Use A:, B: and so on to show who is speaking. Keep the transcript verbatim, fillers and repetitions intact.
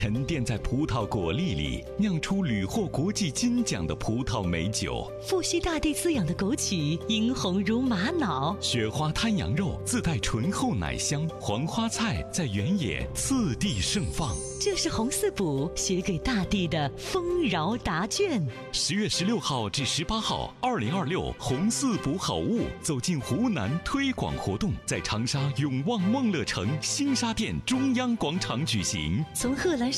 A: 沉淀在葡萄果粒里，酿出屡获国际金奖的葡萄美酒。
B: 父系大地滋养的枸杞，殷红如玛瑙。
A: 雪花滩羊肉自带醇厚奶香，黄花菜在原野次第盛放。
B: 这是红四补写给大地的丰饶答卷。
A: 十月十六号至十八号，二零二六红四补好物走进湖南推广活动在长沙永旺梦乐城新沙店中央广场举行。
B: 从贺兰